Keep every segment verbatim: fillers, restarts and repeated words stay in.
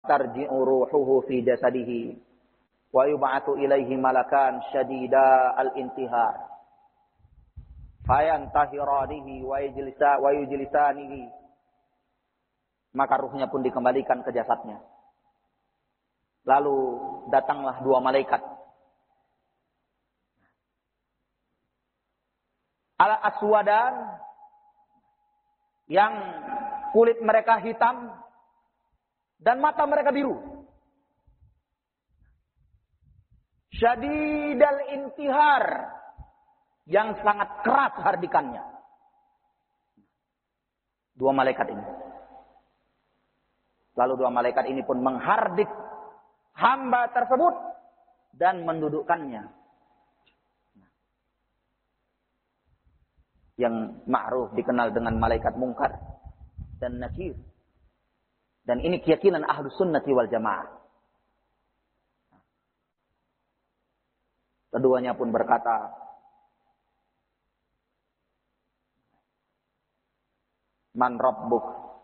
tarji'u ruhuhu fi jasadihi wa yub'atsu ilaihi malakan syadida al-intihar fayantahiranihi wa yujlisa wa yujlisanihi, maka ruhnya pun dikembalikan ke jasadnya. Lalu datanglah dua malaikat al-aswadan, yang kulit mereka hitam dan mata mereka biru. Syadidal intihar, yang sangat keras hardikannya. Dua malaikat ini. Lalu dua malaikat ini pun menghardik hamba tersebut dan mendudukkannya. Yang ma'ruf dikenal dengan malaikat mungkar dan nakir. Dan ini keyakinan Ahlus Sunnati wal Jamaah. Keduanya pun berkata, Man Rabbuk?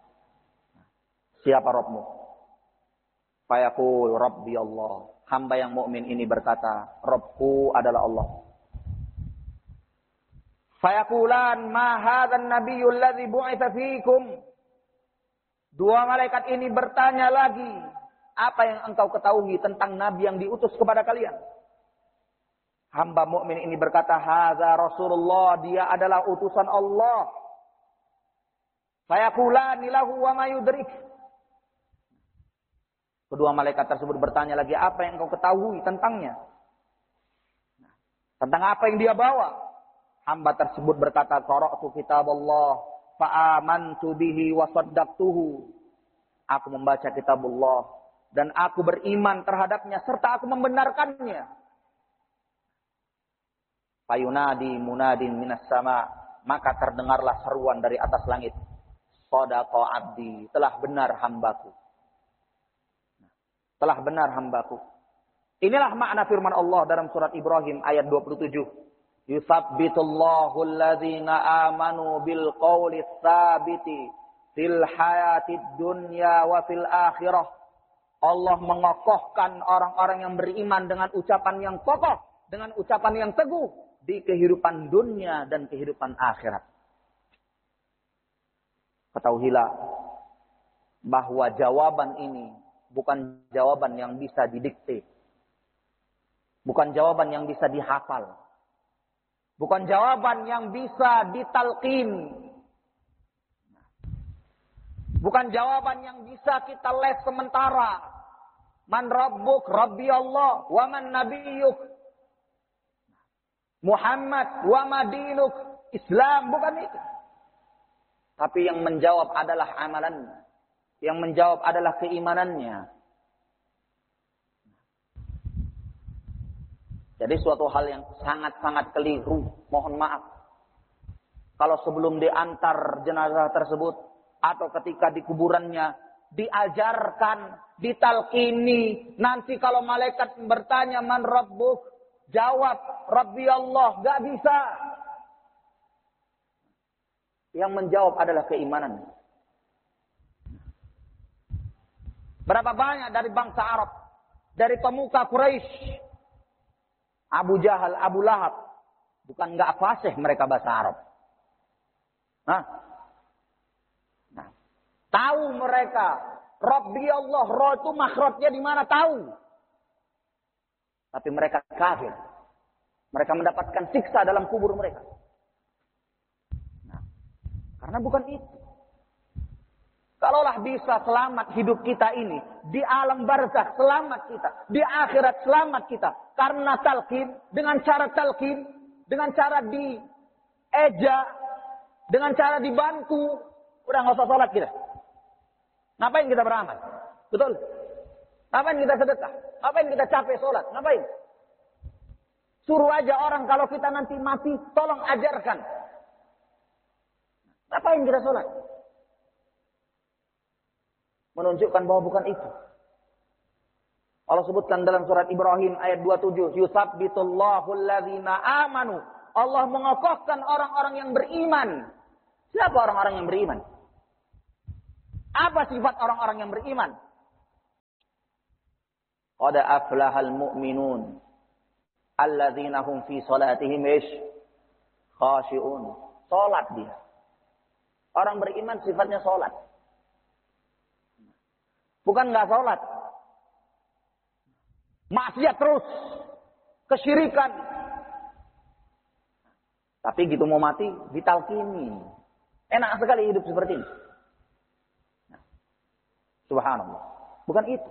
Siapa Rabbmu? Fayaqul Rabbi Allah. Hamba yang mukmin ini berkata, Rabbku adalah Allah. Fayaqulan ma hadzal nabiyyul ladzi bu'itsa fiikum. Dua malaikat ini bertanya lagi, apa yang engkau ketahui tentang nabi yang diutus kepada kalian? Hamba mukmin ini berkata, hadza Rasulullah, dia adalah utusan Allah. Fayaqulani lahu wa ma yudrik. Kedua malaikat tersebut bertanya lagi, apa yang engkau ketahui tentangnya? Tentang apa yang dia bawa? Hamba tersebut berkata, qara'tu kitaballah fa amantu bihi wa saddaqtuhu. Aku membaca kitabullah dan aku beriman terhadapnya serta aku membenarkannya. Fayunadi munadin minas sama, maka terdengarlah seruan dari atas langit. Shadaqa abdi, telah benar hambaku. Telah benar hambaku. Inilah makna firman Allah dalam surat Ibrahim ayat dua puluh tujuh. Yuthabbitullahu alladhina amanu bil qawli tsabiti fil hayatid dunya wa fil akhirah. Allah mengokohkan orang-orang yang beriman dengan ucapan yang kokoh, dengan ucapan yang teguh di kehidupan dunia dan kehidupan akhirat. Ketahuilah bahwa jawaban ini bukan jawaban yang bisa didikte. Bukan jawaban yang bisa dihafal. Bukan jawaban yang bisa ditalqin. Bukan jawaban yang bisa kita les sementara. Man rabbuk, Rabbi Allah, wa man nabiyyuk, Muhammad, wa madinuk, Islam, bukan itu. Tapi yang menjawab adalah amalannya. Yang menjawab adalah keimanannya. Jadi suatu hal yang sangat-sangat keliru. Mohon maaf. Kalau sebelum diantar jenazah tersebut, atau ketika di kuburannya, diajarkan, ditalkini. Nanti kalau malaikat bertanya, Man Rabbuk? Jawab, Rabbi Allah. Gak bisa. Yang menjawab adalah keimanan. Berapa banyak dari bangsa Arab, dari pemuka Quraisy, Abu Jahal, Abu Lahab, bukan nggak fasih mereka bahasa Arab. Nah, nah, tahu mereka, Rabbi Allah, roh itu makhrajnya di mana tahu. Tapi mereka kafir. Mereka mendapatkan siksa dalam kubur mereka. Nah, karena bukan itu. Kalaulah bisa selamat hidup kita ini, di alam barzakh selamat kita, di akhirat selamat kita. Karena talqin, dengan cara talqin, dengan cara dieja, dengan cara dibantu, udah nggak usah sholat kita. Ngapain kita beramal? Betul? Ngapain kita sedekah? Ngapain kita capek sholat? Ngapain? Suruh aja orang kalau kita nanti mati, tolong ajarkan. Ngapain kita sholat? Menunjukkan bahwa bukan itu. Allah sebutkan dalam surat Ibrahim ayat dua puluh tujuh, Yuthabbitullahu alladhina amanu. Allah mengokohkan orang-orang yang beriman. Siapa orang-orang yang beriman? Apa sifat orang-orang yang beriman? Qad aflahal mu'minun alladzina hum fi salatihim ish khashi'un. Salat dia. Orang beriman sifatnya salat. Bukan enggak salat. Maksiat terus. Kesyirikan. Tapi gitu mau mati ditalkini. Enak sekali hidup seperti ini. Subhanallah. Bukan itu.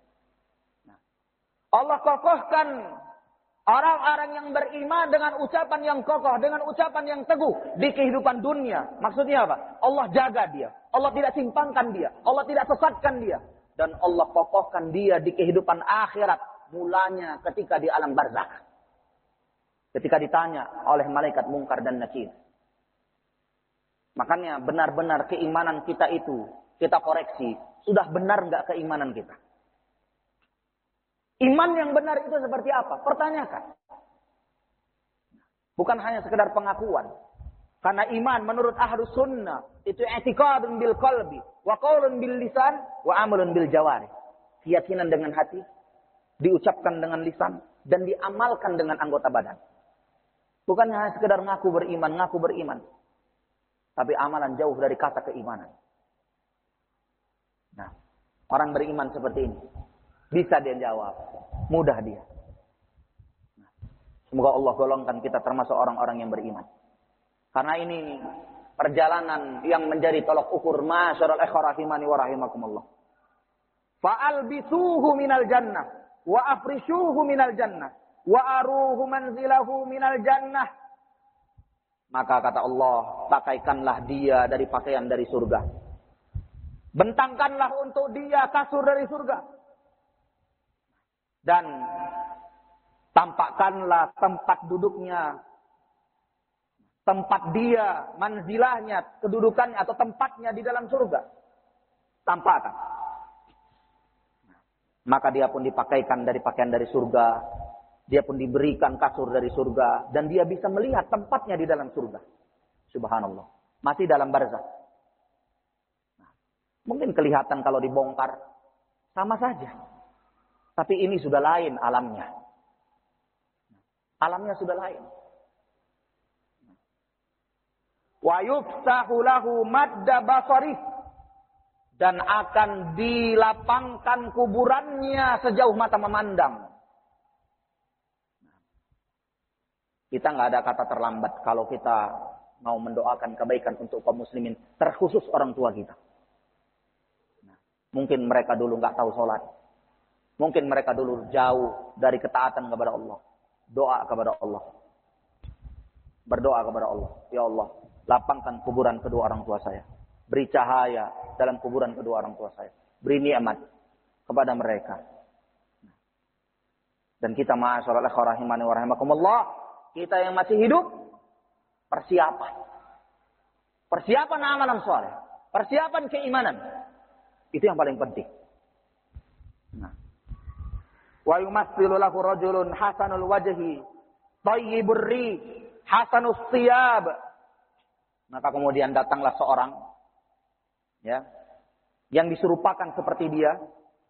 Allah kokohkan orang-orang yang beriman dengan ucapan yang kokoh, dengan ucapan yang teguh di kehidupan dunia. Maksudnya apa? Allah jaga dia. Allah tidak simpangkan dia. Allah tidak sesatkan dia. Dan Allah kokohkan dia di kehidupan akhirat. Mulanya ketika di alam barzakh. Ketika ditanya oleh malaikat Munkar dan Nakir. Makanya benar-benar keimanan kita itu, kita koreksi. Sudah benar enggak keimanan kita? Iman yang benar itu seperti apa? Pertanyakan. Bukan hanya sekedar pengakuan. Karena iman menurut Ahlus Sunnah itu i'tiqadun bil qalbi, wa qaulun bil lisan, wa amalun bil jawari. Keyakinan dengan hati, diucapkan dengan lisan, dan diamalkan dengan anggota badan. Bukan hanya sekedar ngaku beriman, ngaku beriman. Tapi amalan jauh dari kata keimanan. Nah, orang beriman seperti ini. Bisa dia jawab. Mudah dia. Semoga Allah golongkan kita termasuk orang-orang yang beriman. Karena ini perjalanan yang menjadi tolok ukur masyarul ikhwah rahimani wa rahimakumullah. Fa'albisuhu minal jannah. Wa afrishuhu minal jannah. Wa aruhu manzilahu minal jannah. Maka kata Allah, pakaikanlah dia dari pakaian dari surga. Bentangkanlah untuk dia kasur dari surga. Dan tampakkanlah tempat duduknya, tempat dia, manzilahnya, kedudukannya atau tempatnya di dalam surga. Tampakkan. Maka dia pun dipakaikan dari pakaian dari surga. Dia pun diberikan kasur dari surga. Dan dia bisa melihat tempatnya di dalam surga. Subhanallah. Masih dalam barzakh. Nah, mungkin kelihatan kalau dibongkar. Sama saja. Tapi ini sudah lain alamnya. Alamnya sudah lain. Wa yuftahu lahu madda basarih. Dan akan dilapangkan kuburannya sejauh mata memandang. Kita nggak ada kata terlambat kalau kita mau mendoakan kebaikan untuk kaum muslimin. Terkhusus orang tua kita. Mungkin mereka dulu nggak tahu sholat. Mungkin mereka dulu jauh dari ketaatan kepada Allah. Doa kepada Allah. Berdoa kepada Allah. Ya Allah, lapangkan kuburan kedua orang tua saya. Beri cahaya dalam kuburan kedua orang tua saya. Beri nikmat kepada mereka. Dan kita ma'asyarul ikhwah rahimani wa rahimakumullah, kita yang masih hidup, persiapan. Persiapan amalan saleh. Persiapan keimanan. Itu yang paling penting. Nah. Wa yumassilu lahu rajulun hasanul wajhi thayyibur rih hasanus thiyab. Maka kemudian datanglah seorang ya yang diserupakan seperti dia.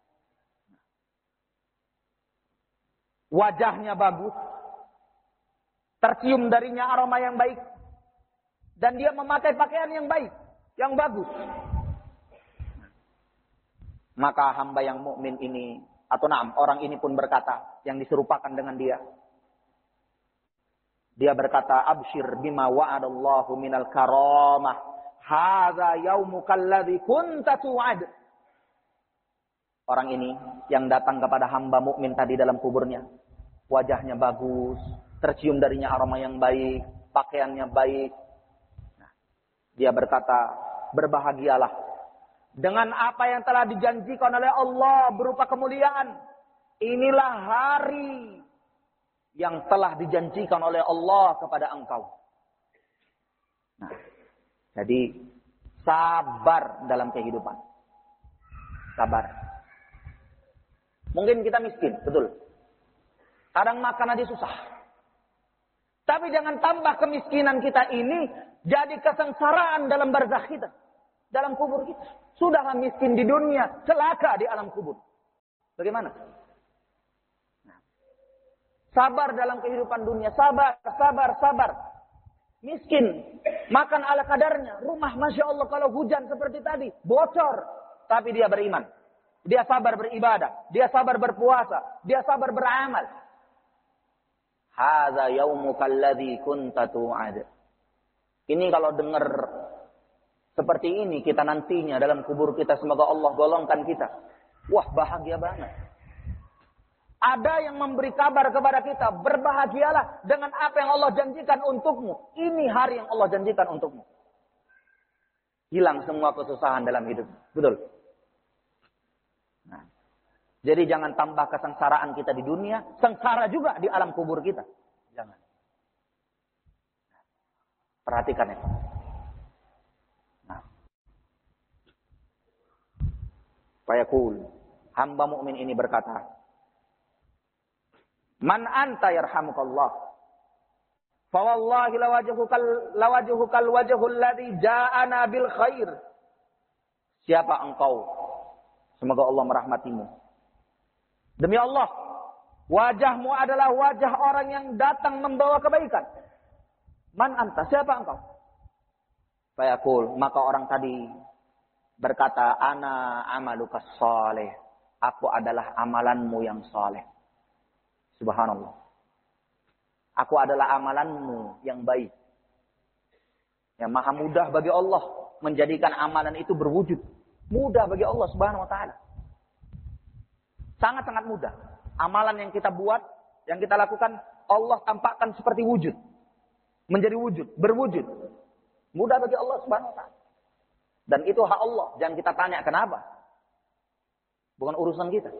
Wajahnya bagus, tercium darinya aroma yang baik, dan dia memakai pakaian yang baik, yang bagus. Maka hamba yang mukmin ini atau naam, orang ini pun berkata, yang diserupakan dengan dia. Dia berkata, abshir bima wa'adallahu minal karamah. Hadza yaumukal ladzi kunta tu'ad. Orang ini yang datang kepada hamba mukmin tadi dalam kuburnya. Wajahnya bagus, tercium darinya aroma yang baik, pakaiannya baik. Nah, dia berkata, berbahagialah dengan apa yang telah dijanjikan oleh Allah berupa kemuliaan. Inilah hari yang telah dijanjikan oleh Allah kepada engkau. Nah, jadi sabar dalam kehidupan. Sabar. Mungkin kita miskin, betul. Kadang makan aja susah. Tapi jangan tambah kemiskinan kita ini jadi kesengsaraan dalam barzakh kita. Dalam kubur kita. Sudahlah miskin di dunia, celaka di alam kubur. Bagaimana? Sabar dalam kehidupan dunia. Sabar, sabar, sabar. Miskin. Makan ala kadarnya. Rumah, Masya Allah, kalau hujan seperti tadi. Bocor. Tapi dia beriman. Dia sabar beribadah. Dia sabar berpuasa. Dia sabar beramal. Hadza yaumuka alladzi kunta tu'ad. Ini kalau dengar seperti ini kita nantinya dalam kubur kita, semoga Allah golongkan kita. Wah, bahagia banget. Ada yang memberi kabar kepada kita, berbahagialah dengan apa yang Allah janjikan untukmu. Ini hari yang Allah janjikan untukmu. Hilang semua kesusahan dalam hidup. Betul. Nah, jadi jangan tambah kesengsaraan kita di dunia, sengsara juga di alam kubur kita. Jangan. Perhatikan itu. Nah. Fayaqul, hamba mukmin ini berkata, man anta yarhamukallah. Fa wallahi lawajhukal lawajhukal wajhul ladzi ja'ana bil khair. Siapa engkau? Semoga Allah merahmatimu. Demi Allah, wajahmu adalah wajah orang yang datang membawa kebaikan. Man anta? Siapa engkau? Fayaqul, maka orang tadi berkata, ana amalukas saleh. Aku adalah amalanmu yang saleh. Subhanallah. Aku adalah amalanmu yang baik. Yang maha mudah bagi Allah menjadikan amalan itu berwujud. Mudah bagi Allah Subhanahu wa ta'ala. Sangat-sangat mudah. Amalan yang kita buat, yang kita lakukan, Allah tampakkan seperti wujud. Menjadi wujud, berwujud. Mudah bagi Allah Subhanahu wa ta'ala. Dan itu hak Allah. Jangan kita tanya kenapa. Bukan urusan kita.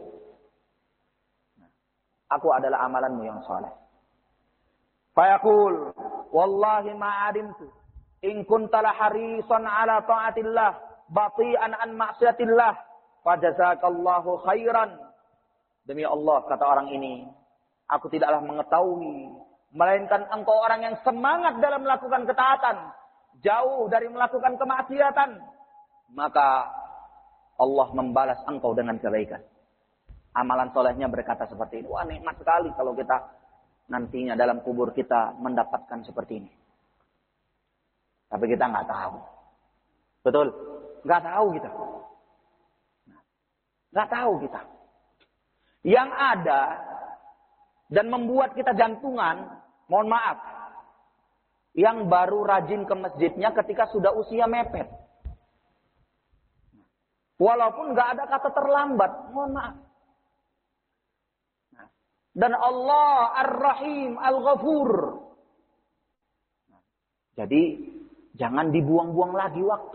Aku adalah amalanmu yang saleh. Fayaqul, wallahi ma'adimtu in kunta la harisan ala ta'atillah bati'an an ma'siyatillah fajazakallahu khairan. Demi Allah, kata orang ini, aku tidaklah mengetahui melainkan engkau orang yang semangat dalam melakukan ketaatan, jauh dari melakukan kemaksiatan, maka Allah membalas engkau dengan kebaikan. Amalan solehnya berkata seperti ini. Wah, nikmat sekali kalau kita nantinya dalam kubur kita mendapatkan seperti ini. Tapi kita nggak tahu. Betul? Nggak tahu kita. Nggak tahu kita. Yang ada dan membuat kita jantungan, mohon maaf, yang baru rajin ke masjidnya ketika sudah usia mepet. Walaupun nggak ada kata terlambat, mohon maaf. Dan Allah Ar-Rahim Al-Ghafur. Jadi jangan dibuang-buang lagi waktu.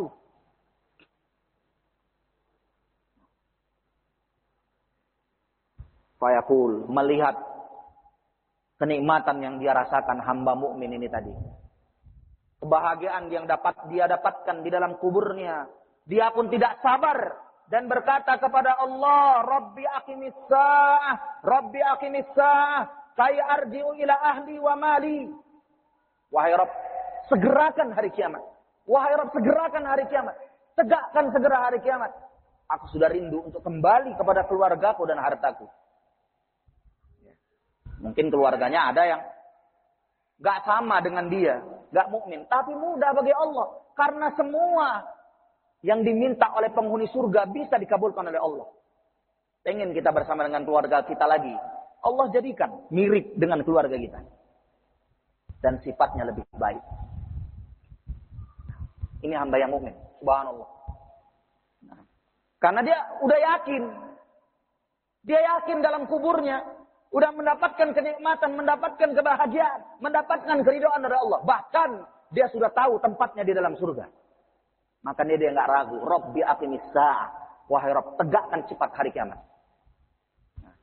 Fayaqul, melihat kenikmatan yang dia rasakan hamba mukmin ini tadi. Kebahagiaan yang dapat dia dapatkan di dalam kuburnya. Dia pun tidak sabar. Dan berkata kepada Allah, Rabbi aqimis sa'ah, Rabbi aqimis sa'ah, kaya arji'u ila ahli wa mali. Wahai Rabb, segerakan hari kiamat. Wahai Rabb, segerakan hari kiamat. Tegakkan segera hari kiamat. Aku sudah rindu untuk kembali kepada keluargaku dan hartaku. Mungkin keluarganya ada yang gak sama dengan dia, gak mukmin, tapi mudah bagi Allah. Karena semua yang diminta oleh penghuni surga bisa dikabulkan oleh Allah. Pengen kita bersama dengan keluarga kita lagi. Allah jadikan mirip dengan keluarga kita. Dan sifatnya lebih baik. Ini hamba yang mukmin. Subhanallah. Nah, karena dia udah yakin. Dia yakin dalam kuburnya. Udah mendapatkan kenikmatan, mendapatkan kebahagiaan. Mendapatkan keridhaan dari Allah. Bahkan dia sudah tahu tempatnya di dalam surga. Maka dia dia nggak ragu. Rabbi aqimis sa'ah. Wahai Rabb, tegakkan cepat hari kiamat. Nah.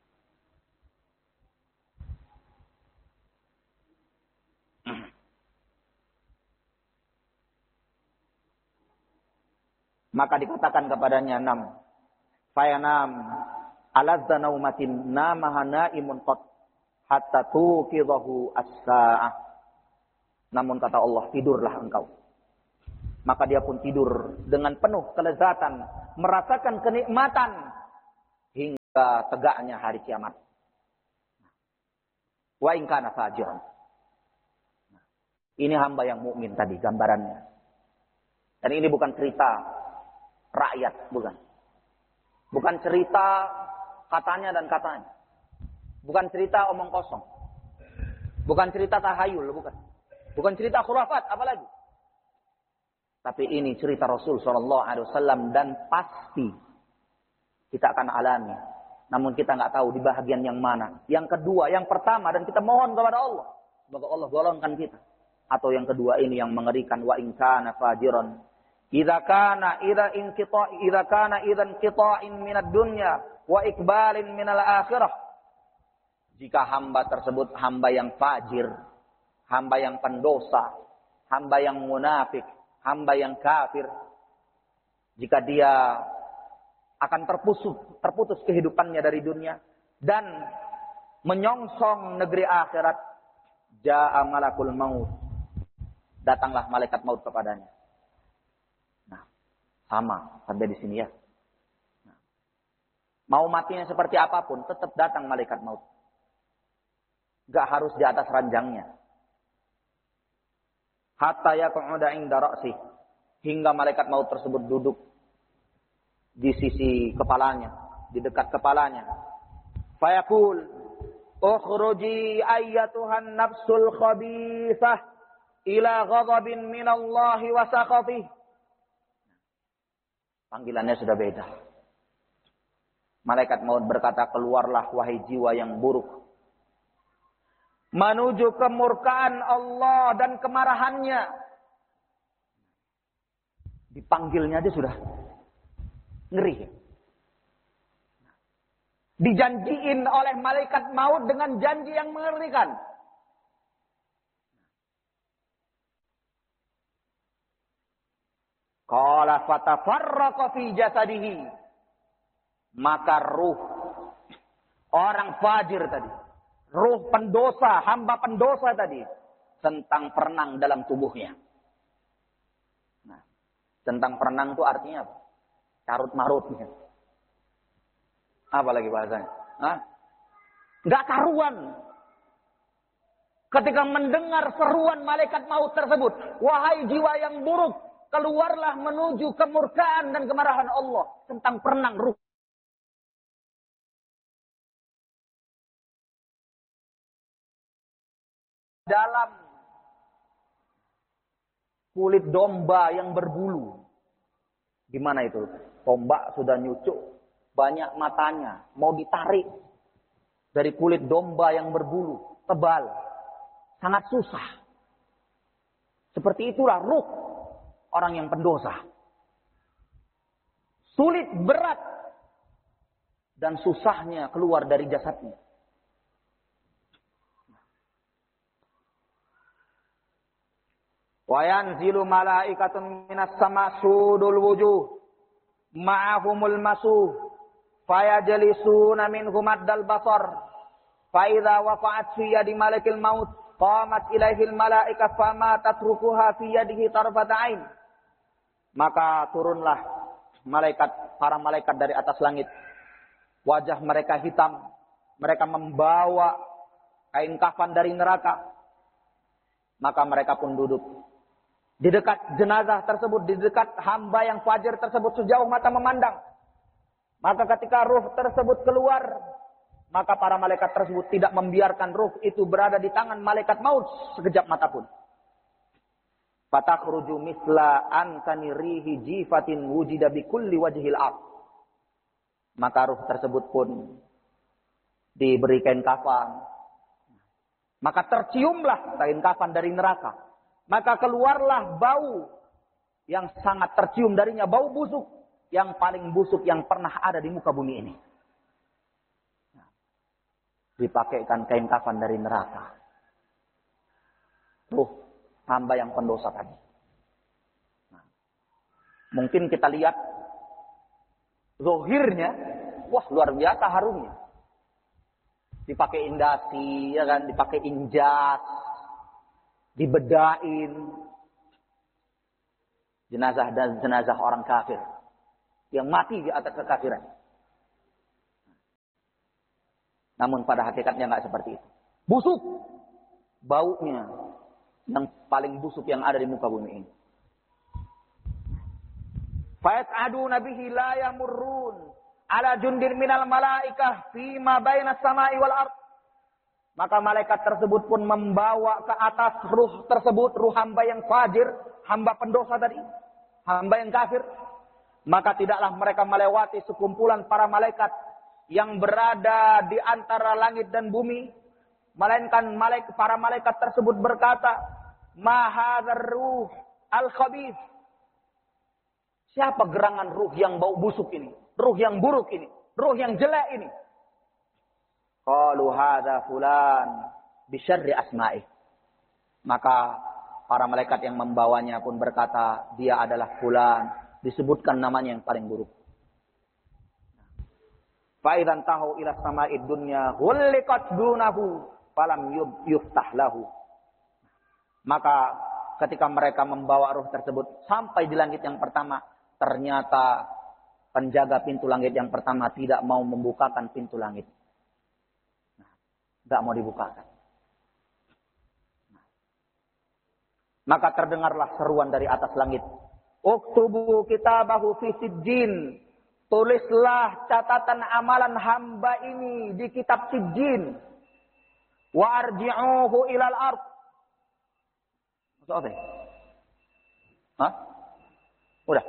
Maka dikatakan kepadanya, nam. Fayanam. Alazza naumatin namaha naimun qad. Hatta tuqidahu as-sa'ah. Namun kata Allah, tidurlah engkau. Maka dia pun tidur dengan penuh kelezatan, merasakan kenikmatan hingga tegaknya hari kiamat. Wa in kana fajiran. Ini hamba yang mukmin tadi gambarannya. Dan ini bukan cerita rakyat, bukan. Bukan cerita katanya dan katanya. Bukan cerita omong kosong. Bukan cerita tahayul, bukan. Bukan cerita khurafat, apalagi. Tapi ini cerita Rasul shallallahu alaihi wasallam dan pasti kita akan alami. Namun kita nggak tahu di bahagian yang mana. Yang kedua, yang pertama, dan kita mohon kepada Allah. Semoga Allah golongkan kita. Atau yang kedua ini yang mengerikan, wa in kana fajiran. Idza kana idza inqita idza kana idzan qita'in minad dunya wa iqbalin minal akhirah. Jika hamba tersebut hamba yang fajir, hamba yang pendosa, hamba yang munafik, hamba yang kafir, jika dia akan terputus terputus kehidupannya dari dunia dan menyongsong negeri akhirat, jaa malakul maut. Datanglah malaikat maut kepadanya. Nah, sama sampai di sini ya. Nah, mau matinya seperti apapun, tetap datang malaikat maut. Gak harus di atas ranjangnya. Hatta yaq'uda 'inda ra'si, hingga malaikat maut tersebut duduk di sisi kepalanya, di dekat kepalanya. Fayaqul, ukhruji ayyatuhan nafsul khabithah ila ghadabin minallahi wa sakhatih. Panggilannya sudah beda. Malaikat maut berkata, keluarlah wahai jiwa yang buruk, menuju kemurkaan Allah dan kemarahannya. Dipanggilnya dia sudah ngeri. Dijanjiin oleh malaikat maut dengan janji yang mengerikan. Qala fatafarraqa fi jasadihi. Maka ruh orang fajir tadi, ruh pendosa, hamba pendosa tadi, centang perenang dalam tubuhnya. Nah, centang perenang itu artinya apa? Carut marutnya. Apa lagi bahasanya? Hah? Nggak karuan. Ketika mendengar seruan malaikat maut tersebut, wahai jiwa yang buruk, keluarlah menuju kemurkaan dan kemarahan Allah. Centang perenang ruh. Dalam kulit domba yang berbulu. Gimana itu? Tombak sudah nyucuk, banyak matanya, mau ditarik dari kulit domba yang berbulu, tebal, sangat susah. Seperti itulah ruh orang yang pendosa. Sulit, berat, dan susahnya keluar dari jasadnya. Wa yanzilu malaikatun minas sama sudul wujuh ma'ahumul masuh fayajlisuna minhum addal basar fa idza waqa'at fi yadi malakil maut qamat ilaihil malaika fama tatrukuha fi yadihi tarfata ain. Maka turunlah malaikat, para malaikat dari atas langit. Wajah mereka hitam, mereka membawa kain kafan dari neraka. Maka mereka pun duduk di dekat jenazah tersebut, di dekat hamba yang fajir tersebut sejauh mata memandang. Maka ketika ruh tersebut keluar, maka para malaikat tersebut tidak membiarkan ruh itu berada di tangan malaikat maut sekejap mata pun. Fatakhruju misla antani rihi jifatin wujida bi kulli wajhil ard. Maka ruh tersebut pun diberi kain kafan. Maka terciumlah kain kafan dari neraka. Maka keluarlah bau yang sangat tercium darinya, bau busuk, yang paling busuk yang pernah ada di muka bumi ini. Dipakaikan kain kafan dari neraka. Ruh hamba yang pendosa tadi. Nah, mungkin kita lihat zohirnya, wah luar biasa harumnya. Dipakai indasi, ya kan, dipakai injas, dibedain. Jenazah dan jenazah orang kafir yang mati di atas kekafiran. Namun pada hakikatnya nggak seperti itu. Busuk. Baunya yang paling busuk yang ada di muka bumi ini. Fayas'aduna bihi la yamurrun ala jundir minal malaikah fima baina samai wal ard. Maka malaikat tersebut pun membawa ke atas ruh tersebut, ruh hamba yang fajir, hamba pendosa tadi, hamba yang kafir. Maka tidaklah mereka melewati sekumpulan para malaikat yang berada di antara langit dan bumi, melainkan malaikat, para malaikat tersebut berkata, "Ma hadzal ruh al-khabith." Siapa gerangan ruh yang bau busuk ini? Ruh yang buruk ini? Ruh yang jelek ini? Qalu hadza fulan bi syarri asma'i. Maka para malaikat yang membawanya pun berkata, dia adalah fulan, disebutkan namanya yang paling buruk. Fa idzan tahu ila sama'id dunya ghulliqat dunahu falam yuftah lahu. Maka ketika mereka membawa ruh tersebut sampai di langit yang pertama, ternyata penjaga pintu langit yang pertama tidak mau membukakan pintu langit. Tidak mau dibukakan. Maka terdengarlah seruan dari atas langit. Uktubu kitabahu fi sijjin. Tulislah catatan amalan hamba ini di kitab sijjin. Wa arji'uhu ilal ard. Maksud apa? Hah? Udah.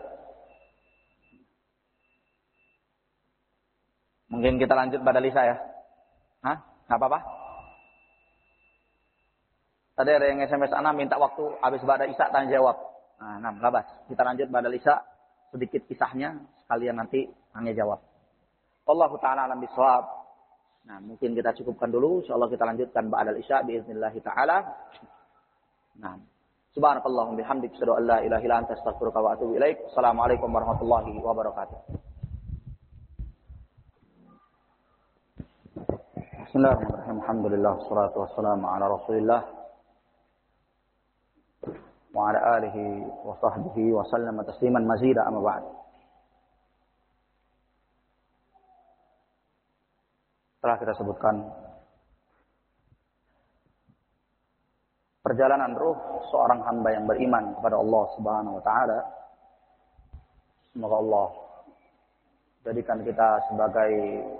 Mungkin kita lanjut pada Lisa ya. Hah? Nggak apa-apa? Tadi ada yang S M S Ana minta waktu habis pada Isya tanya jawab. Nah, enam, labas. Kita lanjut pada Lisa sedikit kisahnya sekalian nanti tanya jawab. Wallahu taala alam bisawab. Nah, mungkin kita cukupkan dulu, insyaallah kita lanjutkan ba'da Isya باذنillah taala. Nah, subhanakallahumma bihamdika asyhadu an la ilaha illa anta astaghfiruka wa atubu ilaik. Assalamualaikum warahmatullahi wabarakatuh. Bismillahirrahmanirrahim. Alhamdulillah wassalatu wassalamu ala Rasulillah wa ala alihi wa sahbihi wa sallama tasliman mazida amma ba'd. Telah kita sebutkan perjalanan ruh seorang hamba yang beriman kepada Allah Subhanahu wa taala. Semoga Allah jadikan kita sebagai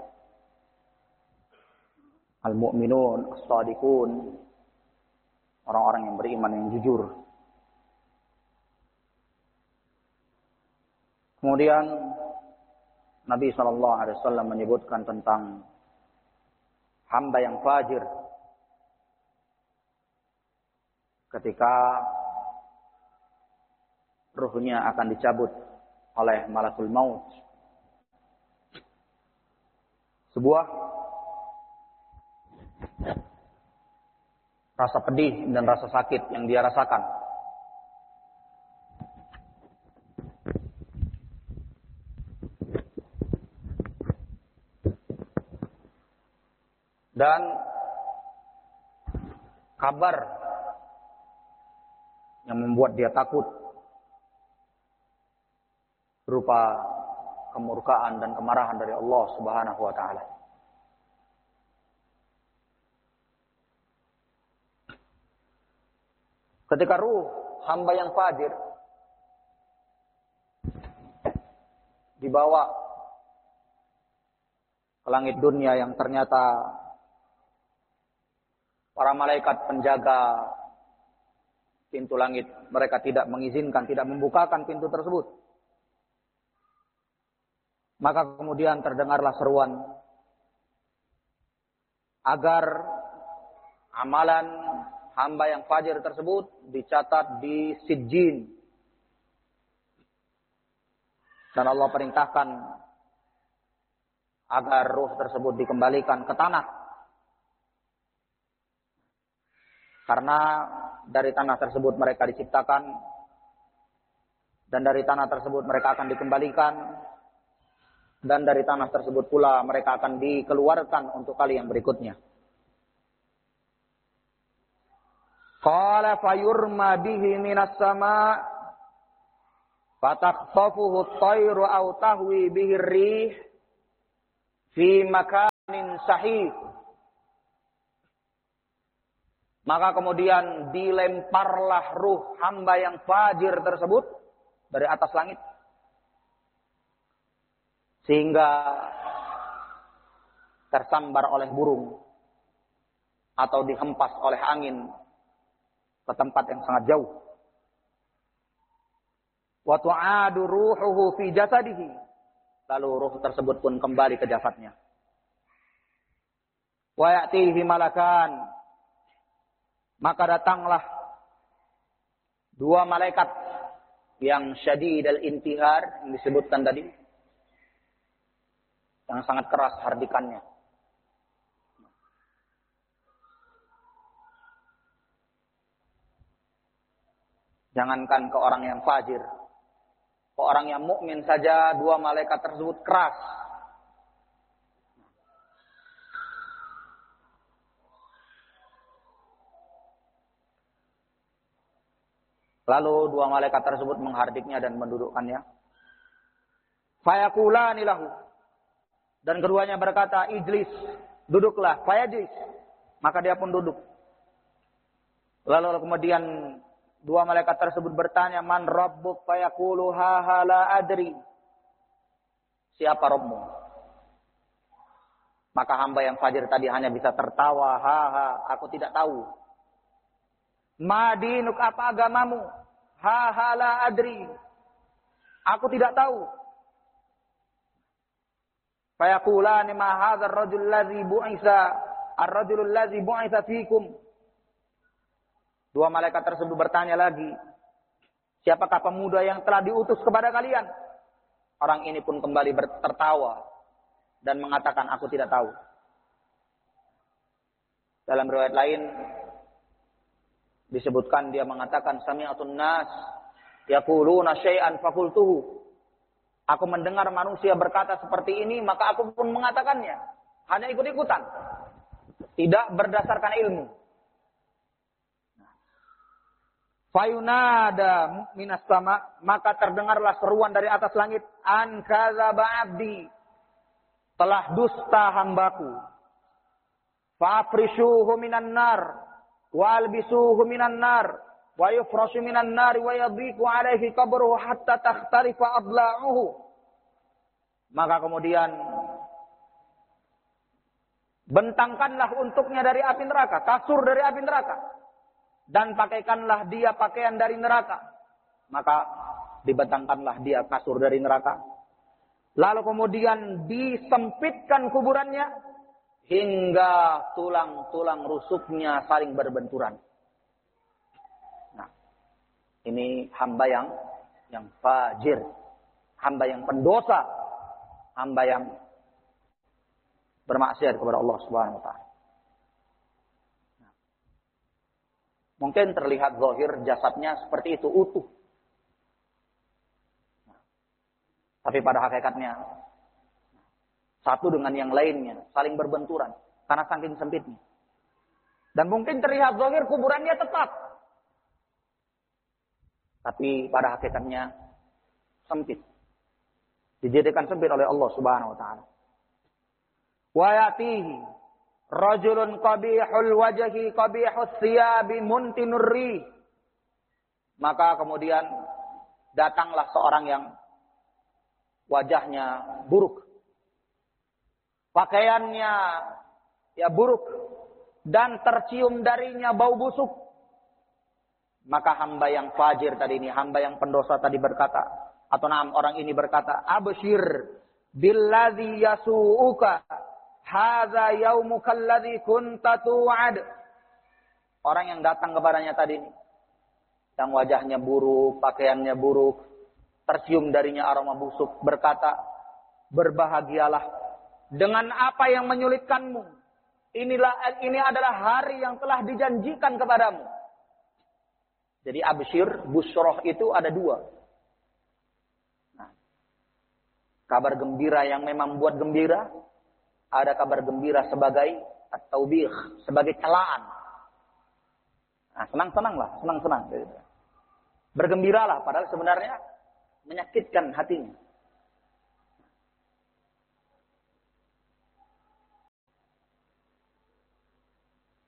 al-mu'minun, as-sadiqun, orang-orang yang beriman yang jujur. Kemudian Nabi shallallahu alaihi wasallam menyebutkan tentang hamba yang fajir ketika ruhnya akan dicabut oleh malakul maut. Sebuah rasa pedih dan rasa sakit yang dia rasakan. Dan kabar yang membuat dia takut berupa kemurkaan dan kemarahan dari Allah Subhanahu wa taala. Ketika ruh hamba yang fajir dibawa ke langit dunia yang ternyata para malaikat penjaga pintu langit mereka tidak mengizinkan, tidak membukakan pintu tersebut. Maka kemudian terdengarlah seruan agar amalan hamba yang fajir tersebut dicatat di sijjin. Dan Allah perintahkan agar ruh tersebut dikembalikan ke tanah. Karena dari tanah tersebut mereka diciptakan. Dan dari tanah tersebut mereka akan dikembalikan. Dan dari tanah tersebut pula mereka akan dikeluarkan untuk kali yang berikutnya. Qala fayurma bihi minas sama' fatakhtafuhu at-tayru aw tahwi bihi ar-rih fi makanin sahih. Maka kemudian dilemparlah ruh hamba yang fajir tersebut dari atas langit. Sehingga tersambar oleh burung atau dihempas oleh angin ke tempat yang sangat jauh. Wa tu'adu ruhuhu fi jasadihi. Lalu ruh tersebut pun kembali ke jasadnya. Wa ya'tihi malakan. Maka datanglah dua malaikat yang syadid al-intihar yang disebutkan tadi. Yang sangat keras hardikannya. Jangankan ke orang yang fajir. Ke orang yang mukmin saja dua malaikat tersebut keras. Lalu dua malaikat tersebut menghardiknya dan mendudukkannya. Fayaqulani lahu. Dan keduanya berkata, ijlis, duduklah, fayajlis. Maka dia pun duduk. Lalu kemudian dua malaikat tersebut bertanya, man rabbuk? Fayaqulu ha ha la adri. Siapa Rabbmu? Maka hamba yang fajir tadi hanya bisa tertawa, ha ha, aku tidak tahu. Ma dinuk, apa agamamu? Ha ha la adri. Aku tidak tahu. Fayaqulani ma hadzal rajul ladzi bu'itsa ar-rajulul ladzi bu'itsa fikum. Dua malaikat tersebut bertanya lagi, siapakah pemuda yang telah diutus kepada kalian? Orang ini pun kembali tertawa dan mengatakan, aku tidak tahu. Dalam riwayat lain disebutkan dia mengatakan, sami'atun nas yaquluna syai'an faqultuhu. Aku mendengar manusia berkata seperti ini, maka aku pun mengatakannya. Hanya ikut-ikutan. Tidak berdasarkan ilmu. Fayunada minas sama, maka terdengarlah seruan dari atas langit, an kadzaba abdi, telah dusta hambaku. Fa'afrishuhu minan nar, wa'albisuhu minan nar, wa yufrashu minan nar, wa yadhiqu alaihi qabruhu hatta takhtarifa adla'uhu. Maka kemudian bentangkanlah untuknya dari api neraka, kasur dari api neraka. Dan pakaikanlah dia pakaian dari neraka. Maka dibentangkanlah dia kasur dari neraka. Lalu kemudian disempitkan kuburannya hingga tulang-tulang rusuknya saling berbenturan. Nah, ini hamba yang yang fajir, hamba yang pendosa, hamba yang bermaksiat kepada Allah Subhanahu wa taala. Mungkin terlihat zahir jasadnya seperti itu, utuh. Tapi pada hakikatnya, satu dengan yang lainnya, saling berbenturan. Karena saking sempitnya. Dan mungkin terlihat zahir kuburannya tetap. Tapi pada hakikatnya, sempit. Dijadikan sempit oleh Allah Subhanahu wa ta'ala. Wa yatihi rajulun qabihul wajhi qabihus thiyabi muntinur rih. Maka kemudian datanglah seorang yang wajahnya buruk, pakaiannya ya buruk, dan tercium darinya bau busuk. Maka hamba yang fajir tadi ini, hamba yang pendosa tadi berkata, atau nam orang ini berkata, abshir billadzi yasuuka hadza yaumukal ladzi kunta tu'ad. Orang yang datang kepadanya tadi ini, yang wajahnya buruk, pakaiannya buruk, tercium darinya aroma busuk, berkata, berbahagialah dengan apa yang menyulitkanmu. Inilah ini adalah hari yang telah dijanjikan kepadamu. Jadi absyir, busroh itu ada dua. Nah, kabar gembira yang memang buat gembira, ada kabar gembira sebagai at-taubih, sebagai celaan. Nah, senang-senanglah, senang-senang. Bergembiralah, padahal sebenarnya menyakitkan hatinya.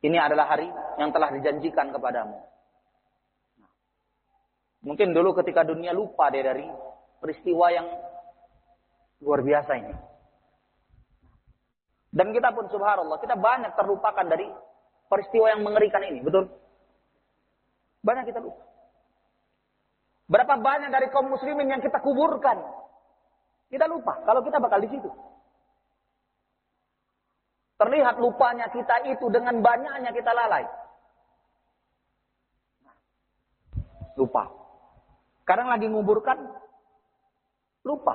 Ini adalah hari yang telah dijanjikan kepadamu. Mungkin dulu ketika dunia lupa deh dari peristiwa yang luar biasa ini. Dan kita pun subhanallah, kita banyak terlupakan dari peristiwa yang mengerikan ini, betul? Banyak kita lupa. Berapa banyak dari kaum muslimin yang kita kuburkan. Kita lupa kalau kita bakal di situ. Terlihat lupanya kita itu dengan banyaknya kita lalai. Lupa. Kadang lagi nguburkan, lupa.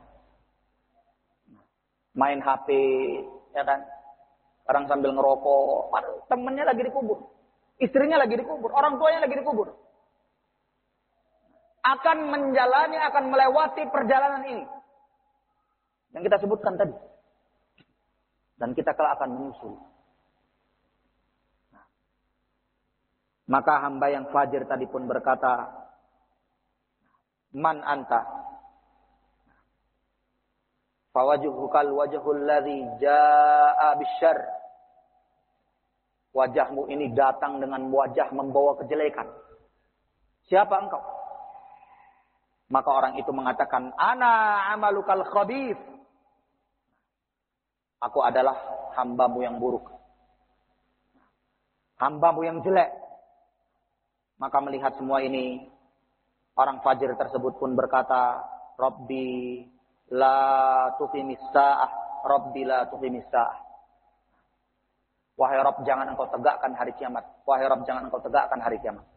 Main H P, ya kan? Kadang sambil ngerokok, temennya lagi dikubur. Istrinya lagi dikubur, orang tuanya lagi dikubur. Akan menjalani, akan melewati perjalanan ini. Yang kita sebutkan tadi. Dan kita kelak akan menyusul. Maka hamba yang fajir tadi pun berkata, Man anta? Fawajuhukal wajhul ladzi jaa bisyarr. Wajahmu ini datang dengan wajah membawa kejelekan. Siapa engkau? Maka orang itu mengatakan, Ana amalukal khabith. Aku adalah hambamu yang buruk. Hambamu yang jelek. Maka melihat semua ini, orang fajir tersebut pun berkata, Rabbi la tuqimis sa'ah, Rabbi la tuqimis sa'ah. Wahai Rabb, jangan engkau tegakkan hari kiamat. Wahai Rabb, jangan engkau tegakkan hari kiamat.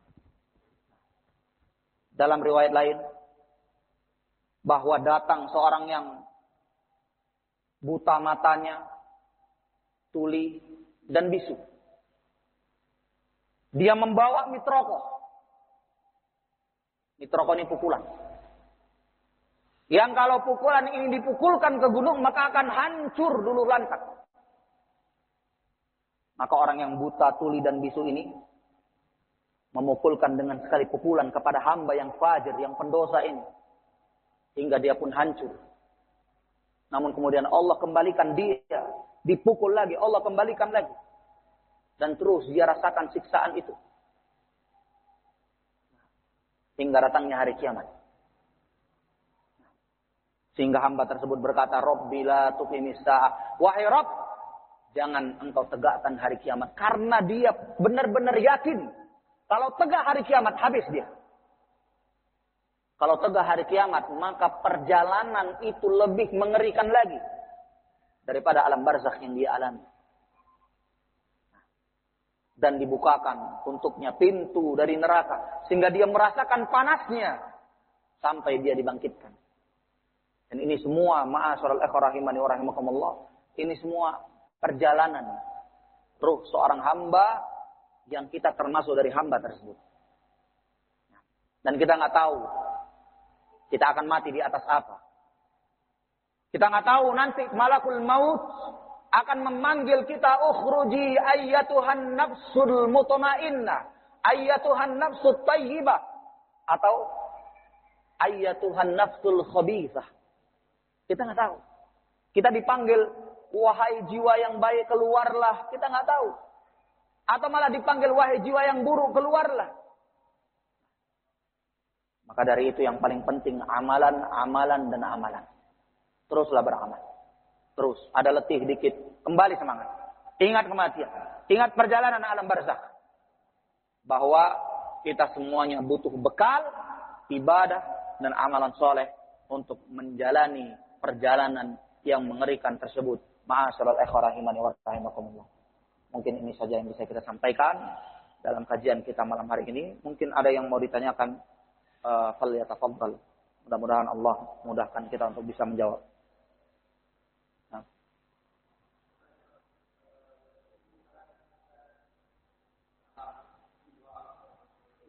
Dalam riwayat lain, bahwa datang seorang yang buta matanya, tuli, dan bisu. Dia membawa mitroko. Mitroko ini pukulan. Yang kalau pukulan ini dipukulkan ke gunung, maka akan hancur dulu lantak. Maka orang yang buta, tuli, dan bisu ini memukulkan dengan sekali pukulan kepada hamba yang fajir, yang pendosa ini. Hingga dia pun hancur. Namun kemudian Allah kembalikan dia, dipukul lagi, Allah kembalikan lagi. Dan terus dia rasakan siksaan itu. Hingga datangnya hari kiamat. Sehingga hamba tersebut berkata, Rabbi la tuqimis sa'ah. Wahai Rabb, jangan engkau tegakkan hari kiamat. Karena dia benar-benar yakin, kalau tegak hari kiamat, habis dia. Kalau tegak hari kiamat, maka perjalanan itu lebih mengerikan lagi daripada alam barzakh yang dia alami. Dan dibukakan untuknya pintu dari neraka, sehingga dia merasakan panasnya sampai dia dibangkitkan. Dan ini semua, ma'asyiral ikhwah rahimani wa rahimakumullah, ini semua perjalanan ruh seorang hamba yang kita termasuk dari hamba tersebut. Dan kita nggak tahu kita akan mati di atas apa. Kita nggak tahu nanti malakul maut akan memanggil kita, ukhruji ayyatuhan nafsul mutmainnah, ayyatuhan nafsut tayyibah, atau ayyatuhan nafsul khabithah. Kita nggak tahu. Kita dipanggil, wahai jiwa yang baik keluarlah. Kita nggak tahu. Atau malah dipanggil, wahai jiwa yang buruk keluarlah. Maka dari itu yang paling penting amalan, amalan, dan amalan. Teruslah beramal. Terus, ada letih dikit, kembali semangat. Ingat kematian. Ingat perjalanan alam barzakh. Bahwa kita semuanya butuh bekal, ibadah, dan amalan soleh untuk menjalani perjalanan yang mengerikan tersebut. Ma'asyiral ikhwah rahimani wa rahimakumullah. Mungkin ini saja yang bisa kita sampaikan dalam kajian kita malam hari ini. Mungkin ada yang mau ditanyakan. Falyatafaddal. Mudah-mudahan Allah mudahkan kita untuk bisa menjawab.